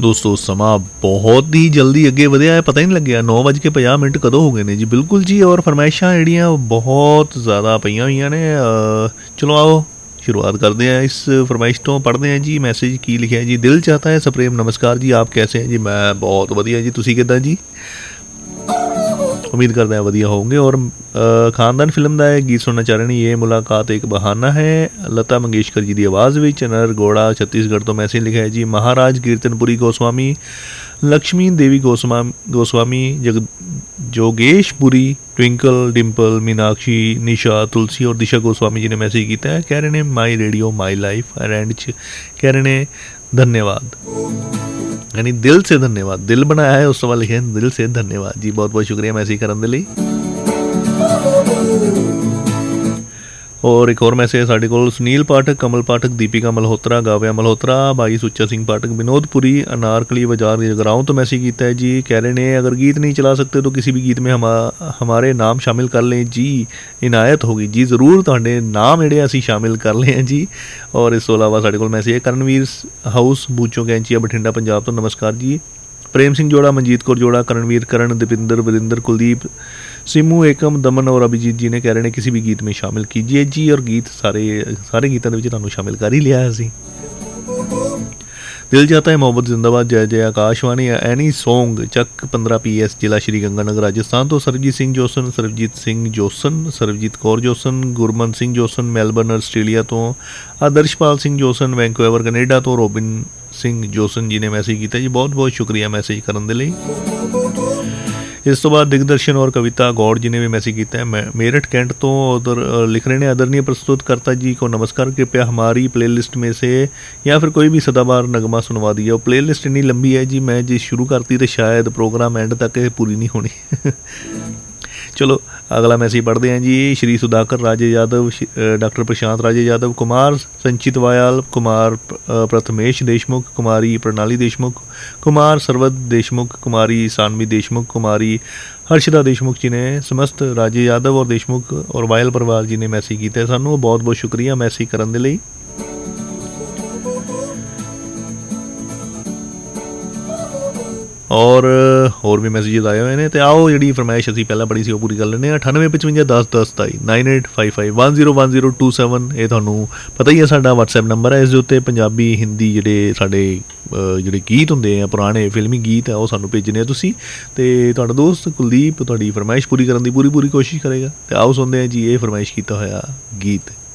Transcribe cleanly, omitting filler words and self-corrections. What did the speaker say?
ਦੋਸਤੋ ਸਮਾਂ ਬਹੁਤ ਹੀ ਜਲਦੀ ਅੱਗੇ ਵਧਿਆ ਹੈ, ਪਤਾ ਹੀ ਨਹੀਂ ਲੱਗਿਆ 9:50 ਕਦੋਂ ਹੋ ਗਏ ਨੇ ਜੀ। ਬਿਲਕੁਲ ਜੀ, ਔਰ ਫਰਮਾਇਸ਼ਾਂ ਜਿਹੜੀਆਂ ਉਹ ਬਹੁਤ ਜ਼ਿਆਦਾ ਪਈਆਂ ਹੋਈਆਂ ਨੇ। ਚਲੋ ਆਓ शुरुआत करते हैं इस फरमाइश तो। पढ़ते हैं जी मैसेज की लिखा है जी। दिल चाहता है सप्रेम नमस्कार जी, आप कैसे हैं जी? मैं बहुत वधिया जी, तुसी किदां जी? उम्मीद करते हैं वधिया होंगे। और खानदान फिल्म का गीत सुनना चाह रहे हैं, ये मुलाकात एक बहाना है, लता मंगेशकर जी की आवाज़ में। नर गोड़ा छत्तीसगढ़ तो मैसेज लिखा है जी। महाराज कीर्तनपुरी गोस्वामी, लक्ष्मी देवी गोस्वामी जोगेशपुरी, ट्विंकल डिंपल, मीनाक्षी, निशा, तुलसी और दिशा गोस्वामी जी ने मैसेज किया है। कह रहे हैं माई रेडियो माई लाइफ, एंड कह रहे हैं धन्यवाद, यानी दिल से धन्यवाद। दिल बनाया है उस सवाल लिखे दिल से धन्यवाद जी, बहुत बहुत शुक्रिया मैसेज करने के लिए। और एक और मैसेज है साढ़े को सुनील पाठक, कमल पाठक, दीपिका मल्होत्रा, गाव्या मल्होत्रा, भाई सुच्चा सिंह पाठक, विनोदपुरी, अनारकली बाजार जगराओं तो मैसेज किया है जी। कह रहे हैं अगर गीत नहीं चला सकते तो किसी भी गीत में हमारे नाम शामिल कर लें जी, इनायत होगी जी। ज़रूर तुहाडे नाम जिहड़े असीं शामिल कर लें जी। और इस तो अलावा साढ़े को मैसेज है करणवीर हाउस बूचों कैंचिया बठिंडा पंजाब तो नमस्कार जी। प्रेम सिंह जोड़ा, मनजीत कौर जोड़ा, करणवीर, करण, दीपिंदर, वरिंदर, कुलदीप, सिमू, एकम, दमन और अभिजीत जी ने कह रहे हैं किसी भी गीत में शामिल कीजिए जी। और गीत सारे गीतों के तुहानूं शामिल कर ही लिया है असीं। दिल चाहता है मोहब्बत जिंदाबाद, जय जय आकाशवाणी, एनी सॉन्ग चक 15 PS जिला श्री गंगानगर राजस्थान तो Sarabjit Singh Jason, Sarabjit Kaur Jason, Gurman Singh Jason, Melbourne Australia तो आदर्शपाल सिंह जोसन, वैंकूवर कनेडा तो रोबिन सिंह जोसन जी ने मैसेज किया जी। बहुत बहुत शुक्रिया मैसेज करने के लिए। इस तो बाद दिग्दर्शन और कविता गौड़ जी ने भी मैसेज किया है मेरठ कैंट तो। उधर लिख रहे हैं आदरणीय प्रस्तुतकर्ता जी को नमस्कार, कृपया हमारी प्लेलिस्ट में से या फिर कोई भी सदाबहार नगमा सुनवा दिया। वो प्लेलिस्ट इतनी लंबी है जी, मैं जी शुरू करती तो शायद प्रोग्राम एंड तक पूरी नहीं होनी। चलो अगला मैसेज पढ़ते हैं जी। श्री सुधाकर राजे यादव, डॉक्टर प्रशांत राजे यादव, कुमार संचित वायाल, कुमार प्रथमेश देशमुख, कुमारी प्रणाली देशमुख, कुमार सरवद देशमुख, कुमारी सानवी देशमुख, कुमारी हर्षदा देशमुख जी ने समस्त राजे यादव और देशमुख और वायल परिवार जी ने मैसेज किया है। सानू बहुत बहुत शुक्रिया मैसेज करने के लिए। और भी मैसेजेस आए हुए हैं तो आओ जी फरमाइश असी पहला पढ़ी सी वो पूरी कर लें। 9855 10 10 27 9855 101027 ये थानू पता ही है साडा WhatsApp नंबर है। इस दे उत्ते पंजाबी हिंदी जिहड़े साडे जिहड़े गीत हुंदे आ पुराने फिल्मी गीत है वो सानू भेजने तुसी ते तुहाडा दोस्त कुलदीप तुहाडी फरमाइश पूरी करन दी पूरी कोशिश करेगा। तो आओ सुनते हैं जी ये फरमाइश कीता होया गीत।